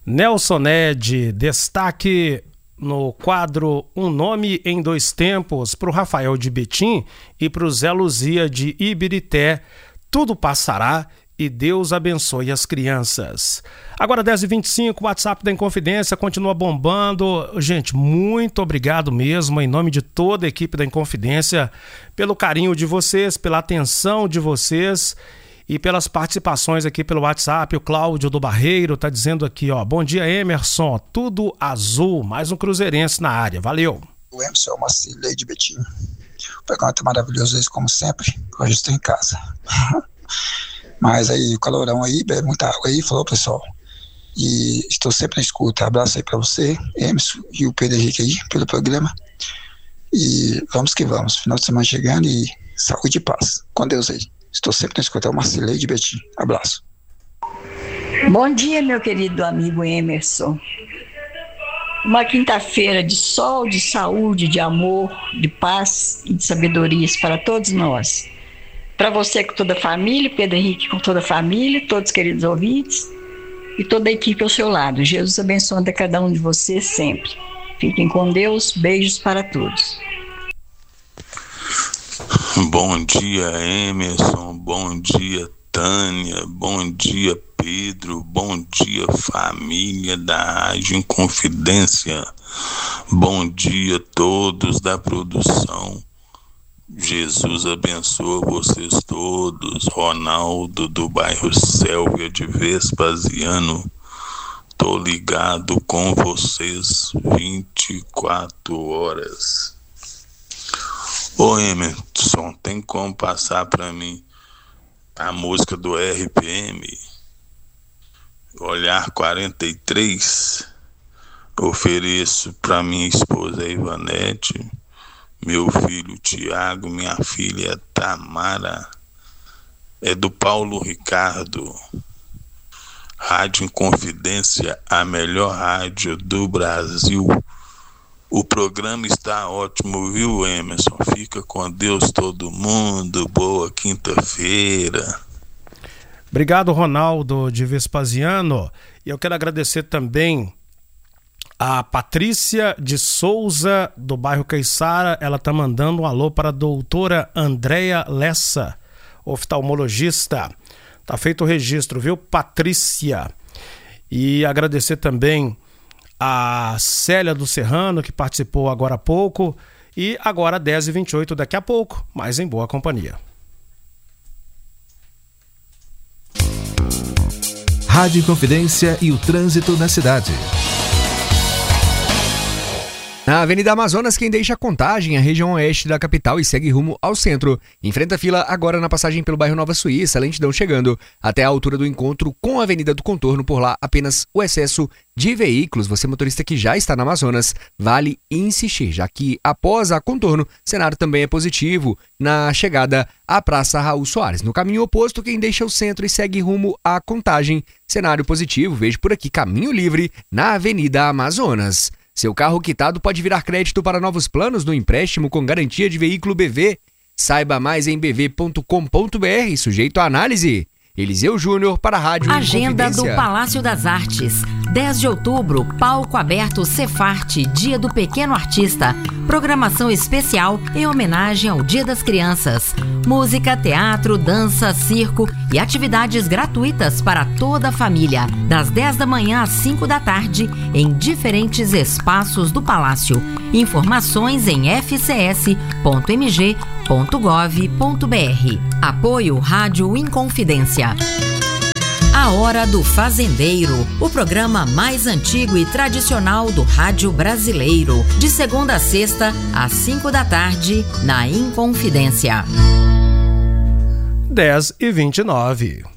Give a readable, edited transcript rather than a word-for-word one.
Nelson Ned, destaque no quadro Um Nome em Dois Tempos, para o Rafael de Betim e para o Zé Luzia de Ibirité. Tudo passará e Deus abençoe as crianças. Agora 10h25, o WhatsApp da Inconfidência continua bombando. Gente, muito obrigado mesmo, em nome de toda a equipe da Inconfidência, pelo carinho de vocês, pela atenção de vocês e pelas participações aqui pelo WhatsApp. O Cláudio do Barreiro tá dizendo aqui, ó: bom dia, Emerson, tudo azul, mais um cruzeirense na área, valeu. O Emerson é uma Cilei de Betim. O programa tá maravilhoso, como sempre. Hoje estou em casa. Mas aí, o calorão aí, bebe muita água aí, falou, pessoal. E estou sempre na escuta. Abraço aí pra você, Emerson, e o Pedro Henrique aí, pelo programa. E vamos que vamos. Final de semana chegando e saúde e paz. Com Deus aí. Estou sempre na escuta. É uma Cilei de Betim. Abraço. Bom dia, meu querido amigo Emerson. Uma quinta-feira de sol, de saúde, de amor, de paz e de sabedoria para todos nós. Para você com toda a família, Pedro Henrique com toda a família, todos os queridos ouvintes e toda a equipe ao seu lado. Jesus abençoe a cada um de vocês sempre. Fiquem com Deus, beijos para todos. Bom dia, Emerson, bom dia, Tânia, bom dia, Pedro, bom dia, família da Rádio Inconfidência, bom dia a todos da produção. Jesus abençoe vocês todos. Ronaldo do bairro Sélvia de Vespasiano. Tô ligado com vocês 24 horas. Ô Emerson, tem como passar pra mim a música do RPM? Olhar 43. Ofereço pra minha esposa Ivanete, meu filho Tiago, minha filha Tamara. É do Paulo Ricardo. Rádio Inconfidência, a melhor rádio do Brasil. O programa está ótimo, viu, Emerson? Fica com Deus todo mundo. Boa quinta-feira. Obrigado, Ronaldo de Vespasiano. E eu quero agradecer também a Patrícia de Souza, do bairro Caiçara. Ela está mandando um alô para a doutora Andréia Lessa, oftalmologista. Tá feito o registro, viu, Patrícia? E agradecer também a Célia do Serrano, que participou agora há pouco. E agora 10h28, daqui a pouco, mais em boa companhia. Rádio Inconfidência e o trânsito na cidade. Na Avenida Amazonas, quem deixa a Contagem, a região oeste da capital, e segue rumo ao centro. Enfrenta a fila agora na passagem pelo bairro Nova Suíça, lentidão chegando até a altura do encontro com a Avenida do Contorno. Por lá, apenas o excesso de veículos. Você, motorista que já está na Amazonas, vale insistir, já que após a Contorno, o cenário também é positivo na chegada à Praça Raul Soares. No caminho oposto, quem deixa o centro e segue rumo à Contagem, cenário positivo, vejo por aqui caminho livre na Avenida Amazonas. Seu carro quitado pode virar crédito para novos planos no empréstimo com garantia de veículo BV. Saiba mais em bv.com.br, sujeito à análise. Eliseu Júnior para a Rádio Agenda do Inconfidência. Palácio das Artes. 10 de outubro, palco aberto Cefarte, Dia do Pequeno Artista. Programação especial em homenagem ao Dia das Crianças. Música, teatro, dança, circo e atividades gratuitas para toda a família. Das 10 da manhã às 5 da tarde, em diferentes espaços do Palácio. Informações em fcs.mg.gov.br. Apoio Rádio Inconfidência. A Hora do Fazendeiro, o programa mais antigo e tradicional do rádio brasileiro. De segunda a sexta, às 5 da tarde, na Inconfidência. 10h29.